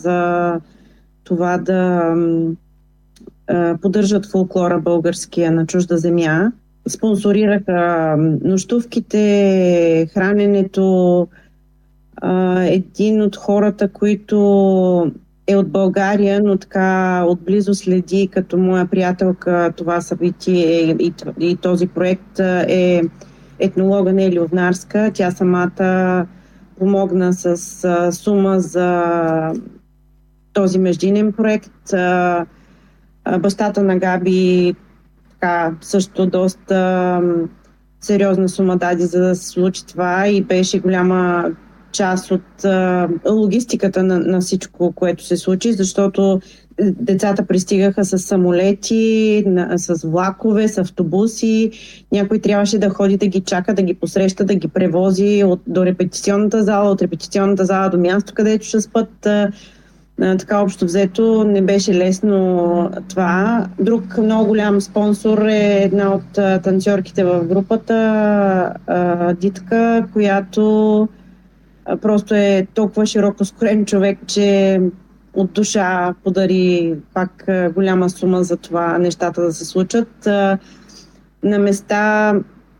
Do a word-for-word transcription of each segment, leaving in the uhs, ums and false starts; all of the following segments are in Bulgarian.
за това да а, поддържат фолклора българския на чужда земя. Спонсорираха нощувките, храненето. А, един от хората, които е от България, но така отблизо следи като моя приятелка това събитие и, и този проект е етнолога Нели Овнарска. Тя самата помогна с а, сума за този междинен проект. А, а, бащата на Габи така, също доста а, сериозна сума даде, за да се случи това и беше голяма част от а, логистиката на, на всичко, което се случи, защото децата пристигаха с самолети, на, с влакове, с автобуси. Някой трябваше да ходи да ги чака, да ги посреща, да ги превози от, до репетиционната зала, от репетиционната зала до място, където ще спят. А, а, така общо взето не беше лесно това. Друг много голям спонсор е една от а, танцорките в групата, а, Дитка, която просто е толкова широко скорен човек, че от душа подари пак голяма сума за това нещата да се случат. На места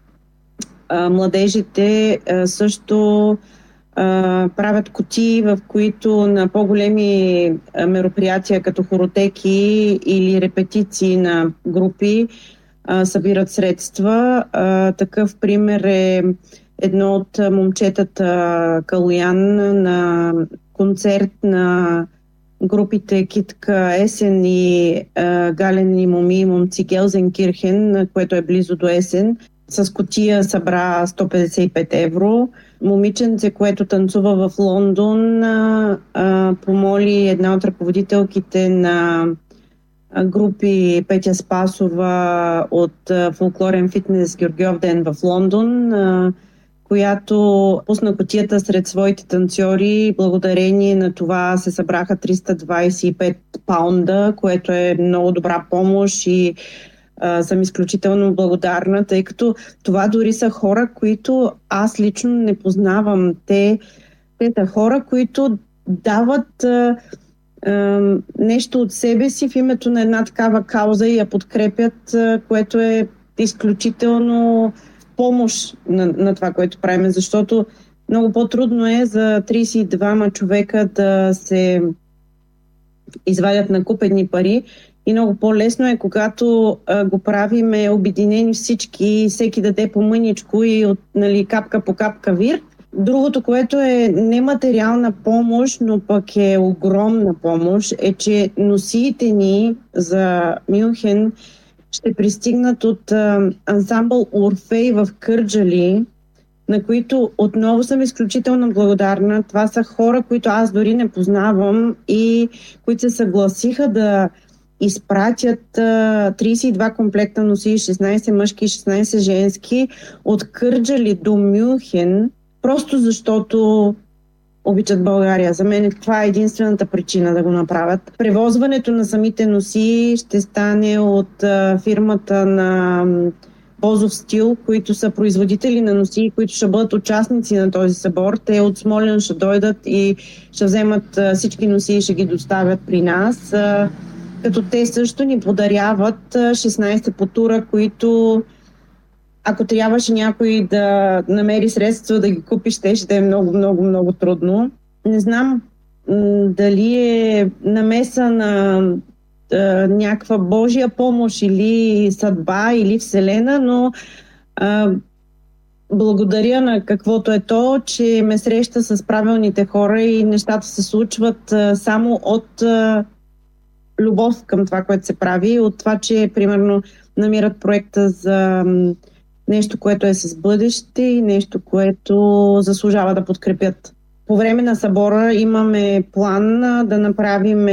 младежите също правят кутии, в които на по-големи мероприятия, като хоротеки или репетиции на групи, събират средства. Такъв пример е едно от момчетата Калуян на концерт на групите Китка Есен и а, Гален и Моми и Момци Гелзенкирхен, което е близо до Есен. С кутия събра сто петдесет и пет евро. Момиченце, което танцува в Лондон, а, а, помоли една от ръководителките на групи Петя Спасова от а, фолклорен фитнес Георгиов ден в Лондон, а, която пусна кутията сред своите танцори. Благодарение на това се събраха триста двадесет и пет паунда, което е много добра помощ и а, съм изключително благодарна, тъй като това дори са хора, които аз лично не познавам. Те, те са хора, които дават а, а, нещо от себе си в името на една такава кауза и я подкрепят, а, което е изключително помощ на, на това, което правим, защото много по-трудно е за тридесет и двама човека да се извадят на купени пари и много по-лесно е, когато а, го правиме обединени всички, всеки даде по мъничко и от, нали, капка по капка вир. Другото, което е нематериална помощ, но пък е огромна помощ, е, че носиите ни за Мюнхен ще пристигнат от а, ансамбъл Орфей в Кърджали, на които отново съм изключително благодарна. Това са хора, които аз дори не познавам и които се съгласиха да изпратят а, тридесет и два комплекта носи, шестнадесет мъжки и шестнадесет женски, от Кърджали до Мюнхен, просто защото обичат България. За мен това е единствената причина да го направят. Превозването на самите носи ще стане от а, фирмата на Бозов Стил, които са производители на носи, които ще бъдат участници на този събор. Те от Смолян ще дойдат и ще вземат а, всички носи и ще ги доставят при нас. А, като те също ни подаряват а, шестнадесет по тура, които ако трябваше някой да намери средства да ги купи, ще, ще е много, много, много трудно. Не знам м- дали е намеса на а, някаква Божия помощ или съдба или Вселена, но а, благодаря на каквото е то, че ме среща с правилните хора и нещата се случват а, само от а, любов към това, което се прави, от това, че примерно намират проекта за м- нещо, което е с бъдеще и нещо, което заслужава да подкрепят. По време на събора имаме план да направим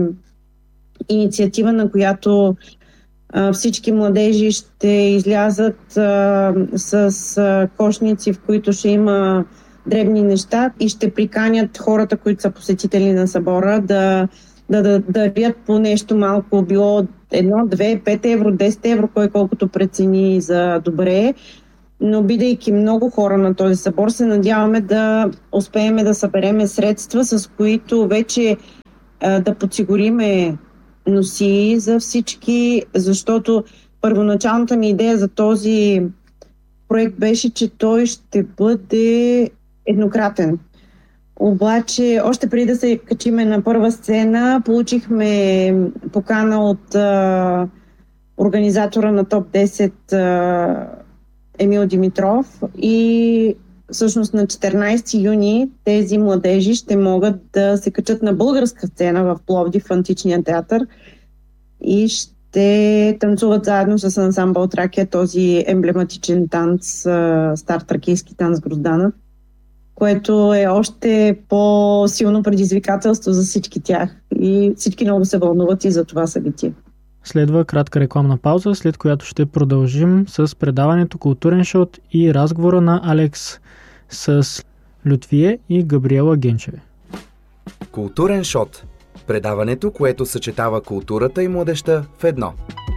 инициатива, на която а, всички младежи ще излязат а, с а, кошници, в които ще има дребни неща и ще приканят хората, които са посетители на събора, да да, да дарят по нещо малко, било едно, две, пет евро, десет евро, кой колкото прецени за добре. Но бидейки много хора на този събор, се надяваме да успеем да събереме средства, с които вече а, да подсигуриме носи за всички, защото първоначалната ми идея за този проект беше, че той ще бъде еднократен. Обаче, още преди да се качиме на първа сцена, получихме покана от а, организатора на топ десет а, Емил Димитров и всъщност на четиринайсети юни тези младежи ще могат да се качат на българска сцена в Пловдив, в Античния театър и ще танцуват заедно с ансамбъл Тракия, този емблематичен танц, стар тракийски танц Грозданът, което е още по-силно предизвикателство за всички тях и всички много се вълнуват и за това събитие. Следва кратка рекламна пауза, след която ще продължим с предаването Културен шот и разговора на Алекс с Лютвие и Габриела Генчеви. Културен шот. Предаването, което съчетава културата и младежта в едно.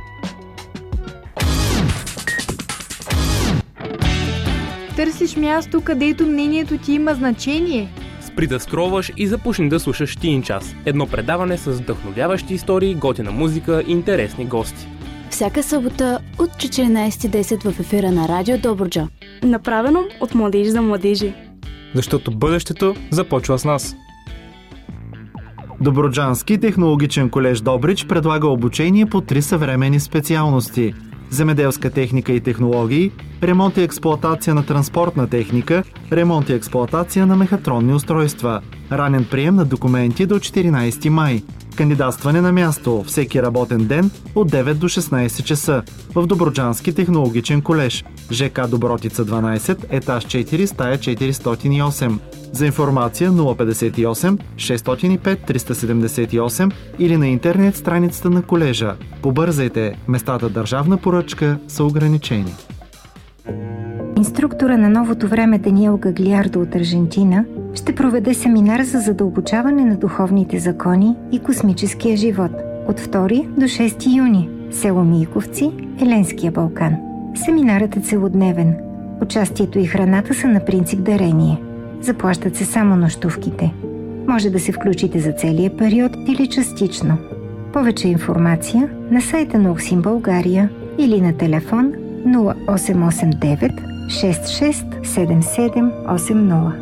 Търсиш място, където мнението ти има значение? Спри да скролваш и започни да слушаш Тин час. Едно предаване с вдъхновяващи истории, готина музика и интересни гости. Всяка събота от четиринайсет и десет в ефира на Радио Добруджа. Направено от младежи за младежи. Защото бъдещето започва с нас. Добруджански технологичен колеж Добрич предлага обучение по три съвременни специалности: земеделска техника и технологии, ремонт и експлоатация на транспортна техника, ремонт и експлоатация на мехатронни устройства. Ранен прием на документи до четиринайсети май. Кандидатстване на място всеки работен ден от девет до шестнайсет часа в Добруджански технологичен колеж, ЖК Добротица дванайсет, етаж четири, стая четиристотин и осем. За информация нула петдесет и осем шестстотин и пет триста седемдесет и осем или на интернет страницата на колежа. Побързайте, местата държавна поръчка са ограничени. Инструктора на новото време Даниел Гаглиардо от Аржентина ще проведе семинар за задълбочаване на духовните закони и космическия живот от втори до шести юни, село Мийковци, Еленския Балкан. Семинарът е целодневен. Участието и храната са на принцип дарение. Заплащат се само нощувките. Може да се включите за целия период или частично. Повече информация на сайта на Оксим България или на телефон нула осем осем девет шест шест седем седем осем нула.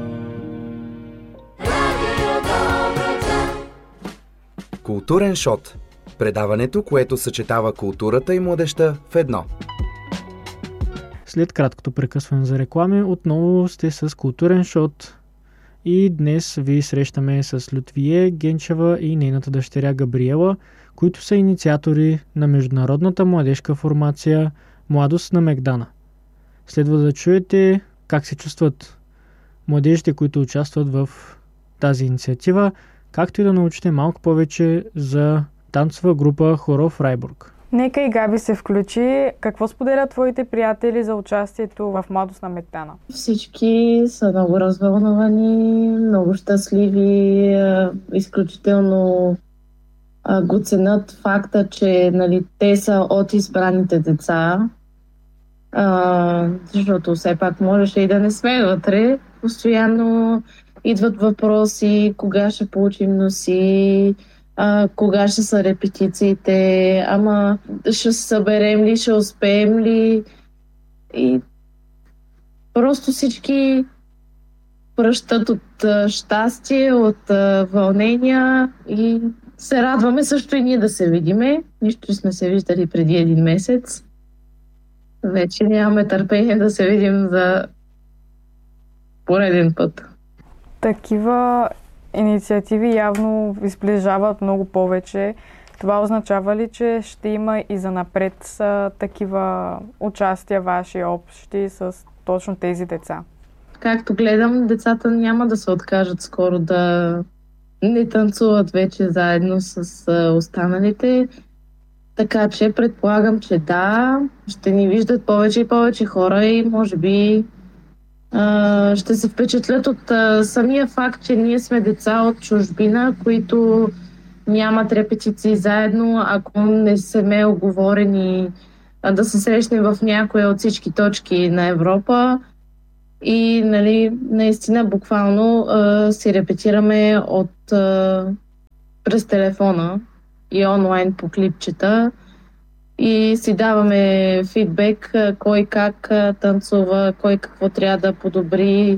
Културен шот. Предаването, което съчетава културата и младежта в едно. След краткото прекъсване за реклами, отново сте с Културен шот и днес ви срещаме с Лютвие Генчева и нейната дъщеря Габриела, които са инициатори на международната младежка формация Младост на Мегдана. Следва да чуете как се чувстват младежите, които участват в тази инициатива, както и да научите малко повече за танцова група Хоро Фрайбург. Нека и Габи се включи. Какво споделят твоите приятели за участието в Младост на Мегдана? Всички са много развълнувани, много щастливи, изключително го ценят факта, че нали, те са от избраните деца, а, защото все пак можеше и да не сме вътре. Постоянно идват въпроси, кога ще получим носи, а, кога ще са репетициите, ама ще се съберем ли, ще успеем ли. И просто всички пръщат от а, щастие, от а, вълнения и се радваме също и ние да се видиме. Нищо сме се виждали преди един месец. Вече нямаме търпение да се видим за пореден път. Такива инициативи явно изближават много повече. Това означава ли, че ще има и занапред са такива участия ваши общи с точно тези деца? Както гледам, децата няма да се откажат скоро да не танцуват вече заедно с останалите. Така че предполагам, че да, ще ни виждат повече и повече хора и може би а, ще се впечатлят от а, самия факт, че ние сме деца от чужбина, които нямат репетиции заедно, ако не сме оговорени а, да се срещнем в някоя от всички точки на Европа. И нали, наистина буквално а, си репетираме от а, през телефона и онлайн по клипчета и си даваме фидбек кой как танцува, кой какво трябва да подобри.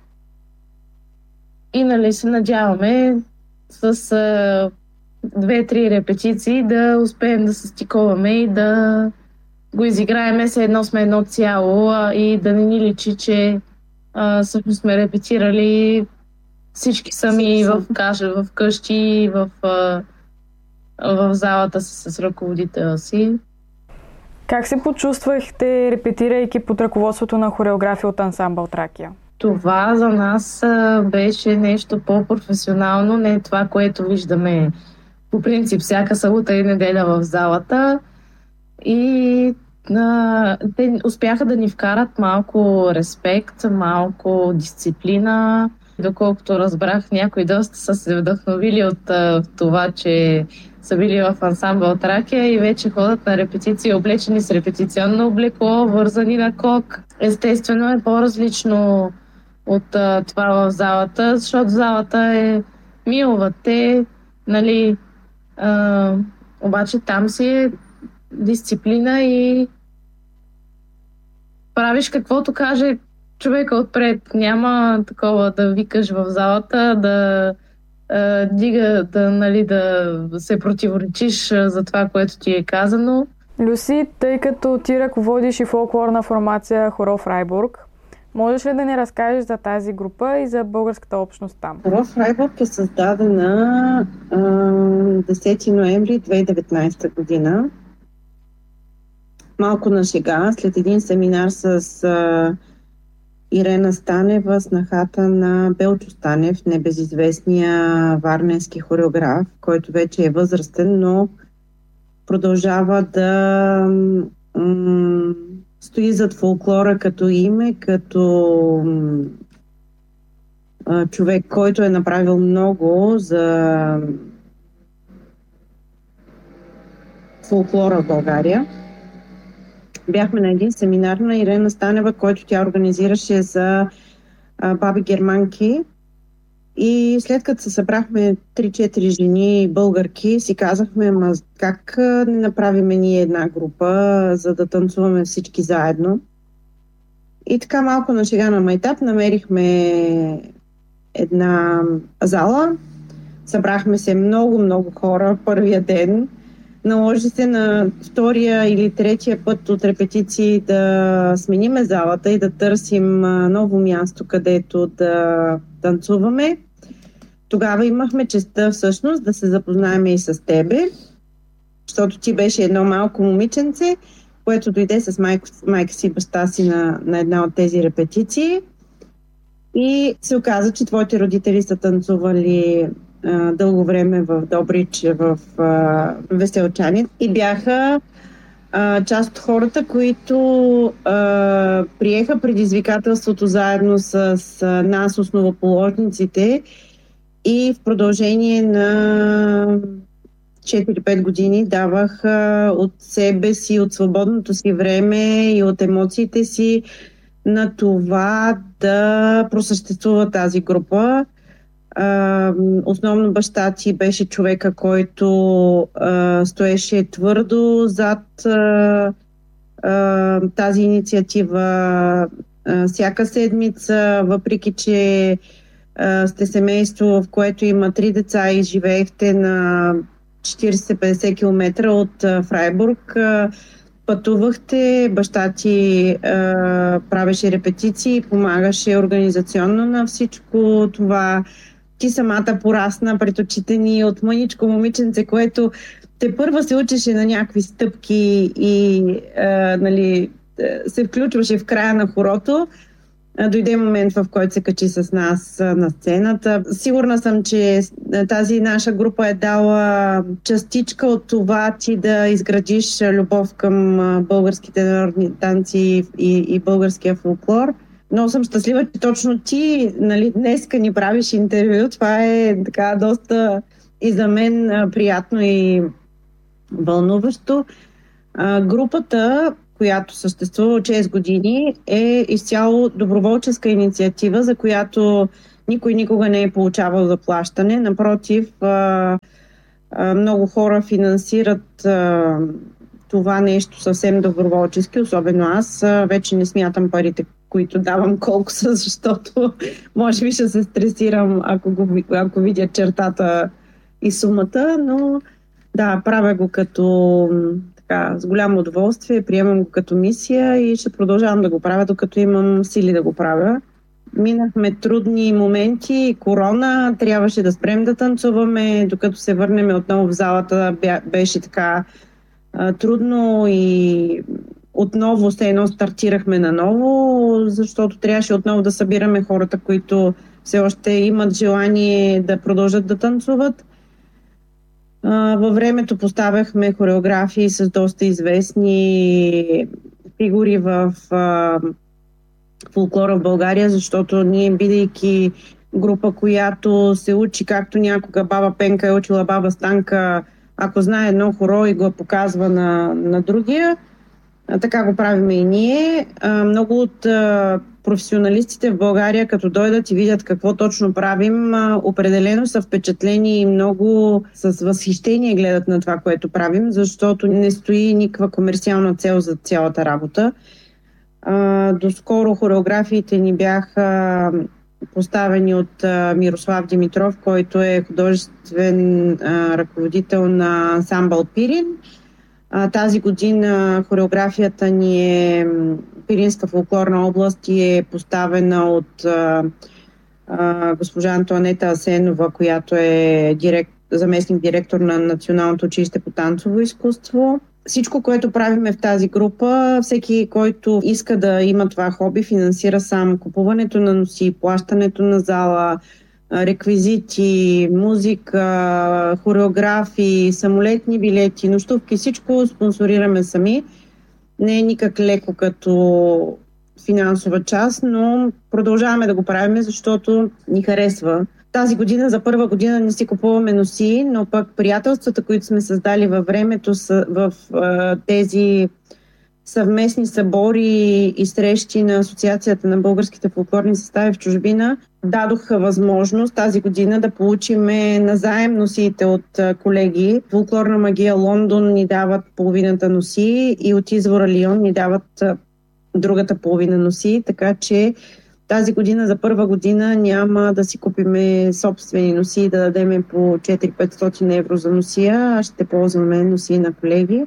И нали се надяваме с а, две-три репетиции да успеем да се стиковаме и да го изиграеме се едно сме едно цяло а, и да не ни личи, че а, всъщност сме репетирали всички сами в каша, в къщи, в, а, в залата с, с ръководителя си. Как се почувствахте, репетирайки под ръководството на хореография от ансамбъл Тракия? Това за нас а, беше нещо по-професионално, не това, което виждаме по принцип всяка събота и неделя в залата. И а, те успяха да ни вкарат малко респект, малко дисциплина. Доколкото разбрах, някои доста са се вдъхновили от а, това, че са били в ансамбъл Тракия и вече ходят на репетиции, облечени с репетиционно облекло, вързани на кок. Естествено е по-различно от а, това в залата, защото залата е милва те, нали, а, обаче там си е дисциплина и правиш каквото каже човека отпред. Няма такова да викаш в залата, да а, дига, да, нали, да се противоречиш за това, което ти е казано. Люси, тъй като ти ръководиш и фолклорна формация Хоро Фрайбург, можеш ли да ни разкажеш за тази група и за българската общност там? Хоро Фрайбург е създадена а, десети ноември две хиляди и деветнадесета година. Малко на шега, след един семинар с а, Ирена Станева, снахата на Белчо Станев, небезизвестния варненски хореограф, който вече е възрастен, но продължава да м- стои зад фолклора като име, като а, човек, който е направил много за фолклора в България. Бяхме на един семинар на Ирена Станева, който тя организираше за а, баби германки. И след като се събрахме три-четири жени българки, си казахме, ама как не направим ние една група, за да танцуваме всички заедно. И така малко на шега на майтап намерихме една зала. Събрахме се много-много хора първия ден. Наложи се на втория или третия път от репетиции да смениме залата и да търсим ново място, където да танцуваме. Тогава имахме честта всъщност да се запознаем и с тебе, защото ти беше едно малко момиченце, което дойде с майка, майка си и баща си на, на една от тези репетиции. И се оказа, че твоите родители са танцували а, дълго време в Добрич, в а, Веселчани и бяха а, част от хората, които а, приеха предизвикателството заедно с, с нас, основоположниците, и в продължение на четири-пет години давах а, от себе си, от свободното си време и от емоциите си на това да просъществува тази група. А, основно баща ти беше човека, който а, стоеше твърдо зад а, а, тази инициатива а, всяка седмица, въпреки че а, сте семейство, в което има три деца и живеехте на четирийсет-петдесет километра от а, Фрайбург. А, пътувахте, баща ти а, правеше репетиции, помагаше организационно на всичко това. Ти самата порасна пред очите ни от мъничко момиченце, което те първа се учеше на някакви стъпки и а, нали, се включваше в края на хорото. Дойде момент, в който се качи с нас на сцената. Сигурна съм, че тази наша група е дала частичка от това ти да изградиш любов към българските народни танци и, и българския фолклор. Много съм щастлива, че точно ти, нали, днеска ни правиш интервю. Това е така доста и за мен приятно и вълнуващо. А, групата, която съществува шест години, е изцяло доброволческа инициатива, за която никой никога не е получавал заплащане. Напротив, а, а, много хора финансират а, това нещо съвсем доброволчески, особено аз. А, вече не смятам парите, които давам колко са, защото може би ще се стресирам, ако, го, ако видя чертата и сумата, но да, правя го като така, с голямо удоволствие, приемам го като мисия и ще продължавам да го правя, докато имам сили да го правя. Минахме трудни моменти, корона, трябваше да спрем да танцуваме, докато се върнем отново в залата, беше така а, трудно и отново все едно стартирахме наново, защото трябваше отново да събираме хората, които все още имат желание да продължат да танцуват. А, във времето поставяхме хореографии с доста известни фигури в а, фолклора в България, защото ние, бидейки група, която се учи както някога баба Пенка е учила баба Станка, ако знае едно хоро и го показва на, на другия, а, така го правим и ние. А, много от а, професионалистите в България, като дойдат и видят какво точно правим, а, определено са впечатлени и много с възхищение гледат на това, което правим, защото не стои никаква комерциална цел за цялата работа. А, доскоро хореографиите ни бяха поставени от а, Мирослав Димитров, който е художествен а, ръководител на ансамбъл Пирин. А, тази година хореографията ни е Пиринска фолклорна област и е поставена от а, а, госпожа Антоанета Асенова, която е директ, заместник директор на Националното училище по танцово изкуство. Всичко, което правиме в тази група, всеки, който иска да има това хоби, финансира сам купуването на носи, плащането на зала, реквизити, музика, хореографии, самолетни билети, нощувки, всичко спонсорираме сами. Не е никак леко като финансова част, но продължаваме да го правим, защото ни харесва. Тази година, за първа година не си купуваме носи, но пък приятелствата, които сме създали във времето са в а, тези съвместни събори и срещи на Асоциацията на българските фолклорни състави в чужбина, дадоха възможност тази година да получиме назаем носиите от а, колеги. Фолклорна магия Лондон ни дават половината носи и от Извора Лион ни дават а, другата половина носи, така че тази година за първа година няма да си купиме собствени носи и да дадеме по четири-петстотин евро за носия, а ще ползваме носи на колеги.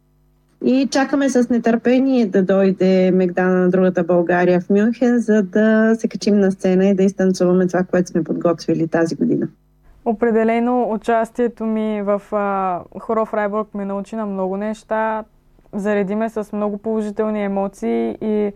И чакаме с нетърпение да дойде Мегдана на другата България в Мюнхен, за да се качим на сцена и да изтанцуваме това, което сме подготвили тази година. Определено участието ми в а, хоро Фрайбург ме научи на много неща. Зареди ме с много положителни емоции и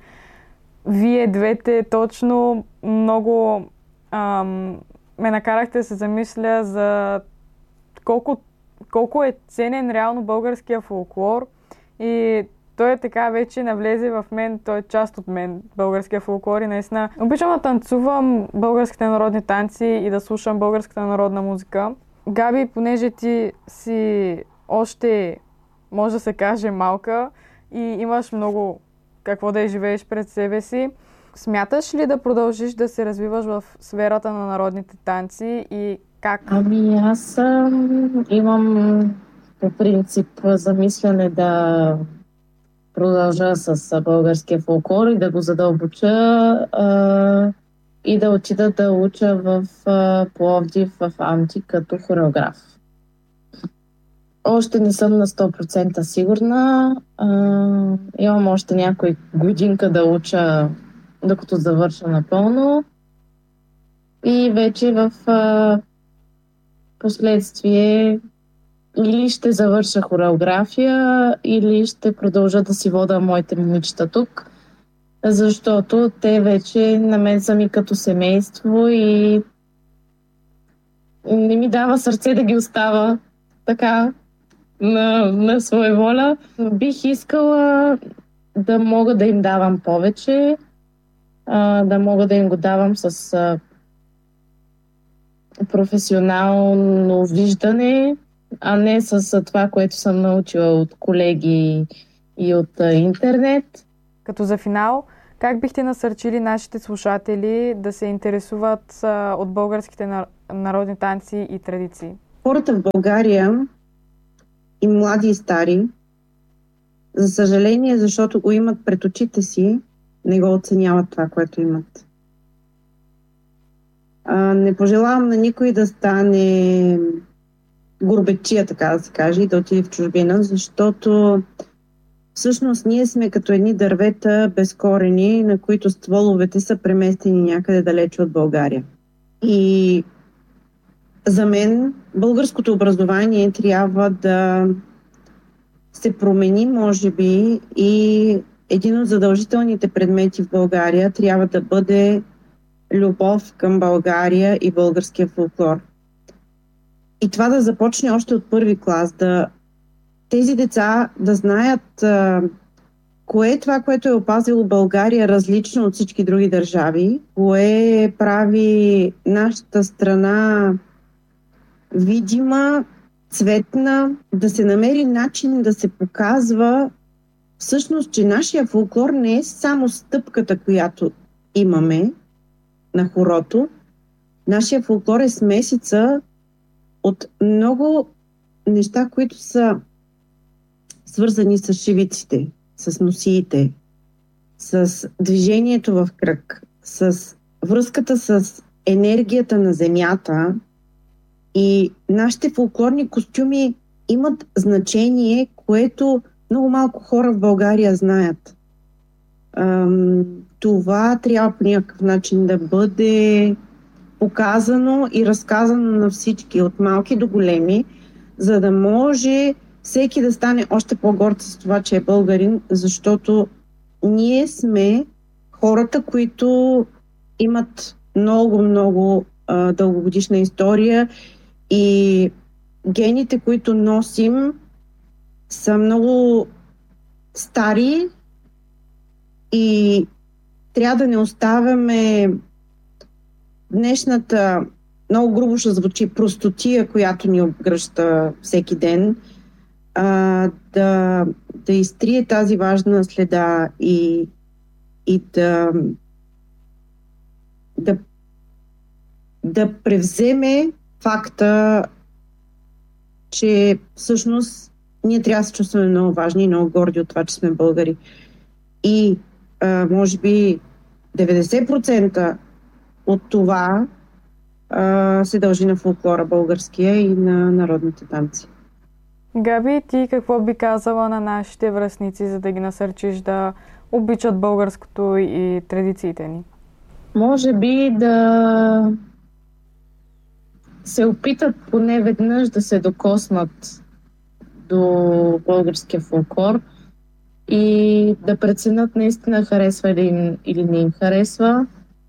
вие двете точно много ам, ме накарахте да се замисля за колко, колко е ценен реално българския фолклор и той е така вече навлезе в мен, той е част от мен, българския фолклор и наистина обичам да танцувам българските народни танци и да слушам българската народна музика. Габи, понеже ти си още, може да се каже, малка и имаш много какво да живееш пред себе си. Смяташ ли да продължиш да се развиваш в сферата на народните танци и как? Ами аз ам, имам по принцип замисляне да продължа с българския фолклор и да го задълбоча а, и да отида да уча в а, Пловдив в Амти като хореограф. Още не съм на сто процента сигурна. А, имам още някой годинка да уча, докато завърша напълно. И вече в а, последствие или ще завърша хореография, или ще продължа да си вода моите момичета тук, защото те вече на мен са ми като семейство и не ми дава сърце да ги остава така на, на своя воля. Бих искала да мога да им давам повече, а, да мога да им го давам с а, професионално виждане, а не с а, това, което съм научила от колеги и от а, интернет. Като за финал, как бихте насърчили нашите слушатели да се интересуват а, от българските народни танци и традиции? хората в България, и млади и стари, за съжаление, защото го имат пред очите си, не го оценяват това, което имат. А, не пожелавам на никой да стане горбечия, така да се каже, и да отиде в чужбина, защото всъщност ние сме като едни дървета без корени, на които стволовете са преместени някъде далече от България. И за мен българското образование трябва да се промени, може би, и един от задължителните предмети в България трябва да бъде любов към България и българския фолклор. И това да започне още от първи клас, да тези деца да знаят а, кое е това, което е опазило България различно от всички други държави, кое прави нашата страна видима, цветна, да се намери начин да се показва всъщност, че нашия фолклор не е само стъпката, която имаме на хорото. Нашия фолклор е смесица от много неща, които са свързани с шивиците, с носиите, с движението в кръг, с връзката с енергията на земята. И нашите фолклорни костюми имат значение, което много малко хора в България знаят. Това трябва по някакъв начин да бъде показано и разказано на всички, от малки до големи, за да може всеки да стане още по-горд с това, че е българин, защото ние сме хората, които имат много-много а, дългогодишна история и гените, които носим, са много стари и трябва да не оставяме днешната, много грубо ще звучи, простотия, която ни обгръща всеки ден, а, да, да изтрие тази важна следа и, и да, да, да превземе факта, че всъщност ние трябва да се чувстваме много важни и много горди от това, че сме българи. И а, може би деветдесет процента от това а, се дължи на фолклора българския и на народните танци. Габи, ти какво би казала на нашите връстници, за да ги насърчиш да обичат българското и традициите ни? Може би да се опитат поне веднъж да се докоснат до българския фолклор и да преценят наистина харесва ли им или не им харесва.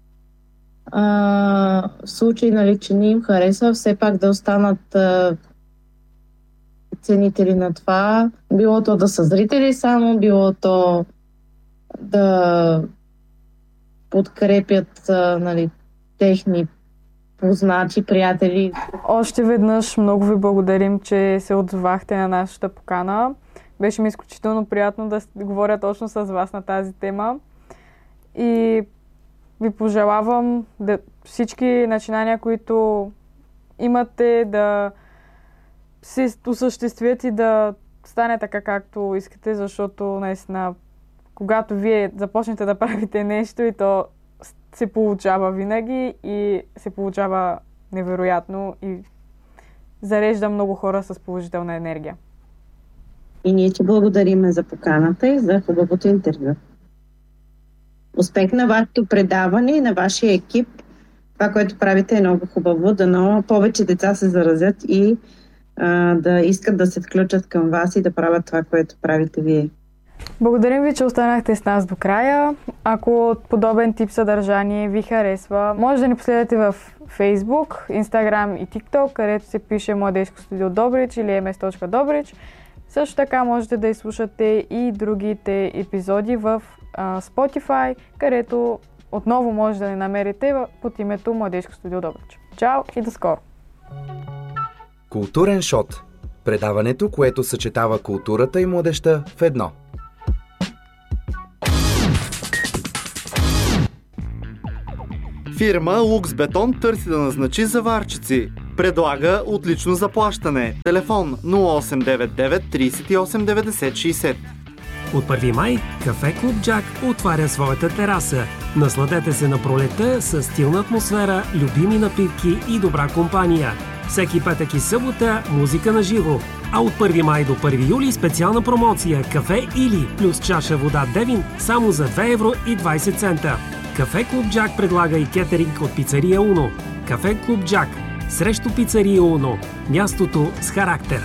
А, в случай, нали, че не им харесва, все пак да останат а, ценители на това. Било то да са зрители само, било то да подкрепят а, нали, техни познати, приятели. Още веднъж много ви благодарим, че се отзовахте на нашата покана. Беше ми изключително приятно да говоря точно с вас на тази тема. И ви пожелавам да всички начинания, които имате, да се осъществят и да стане така, както искате, защото наистина, когато вие започнете да правите нещо и то се получава винаги и се получава невероятно и зарежда много хора с положителна енергия. И ние ти благодариме за поканата и за хубавото интервю. Успех на вашето предаване и на вашия екип. Това, което правите, е много хубаво. Дано повече деца се заразят и а, да искат да се включат към вас и да правят това, което правите вие. Благодарим ви, че останахте с нас до края. Ако подобен тип съдържание ви харесва, може да ни последвате в Facebook, Instagram и TikTok, където се пише Младежко студио Добрич или ем ес точка добрич. Също така можете да изслушате и другите епизоди в uh, Spotify, където отново може да ни намерите под името Младежко студио Добрич. Чао и до скоро! Културен шот. Предаването, което съчетава културата и младежта в едно. Фирма Лукс Бетон търси да назначи заварчици. Предлага отлично заплащане. Телефон нула осем девет девет трийсет и осем деветдесет шейсет. От първи май Кафе Клуб Джак отваря своята тераса. Насладете се на пролета с стилна атмосфера, любими напитки и добра компания. Всеки петък и събота музика на живо. А от първи май до първи юли специална промоция Кафе Или плюс чаша вода Девин само за две евро и двайсет цента. Кафе Клуб Джак предлага и кетеринг от пицария Уно. Кафе Клуб Джак срещу пицария Уно. Мястото с характер.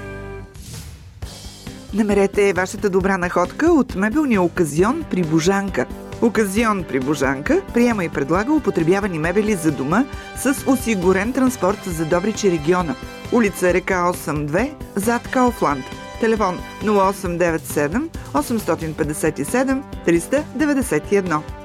Намерете вашата добра находка от мебелния оказион при Божанка. Оказион при Божанка приема и предлага употребявани мебели за дома с осигурен транспорт за Добрич и региона. Улица Река осем две, зад Кауфланд. Телефон нула осем девет седем осем пет седем триста деветдесет и едно.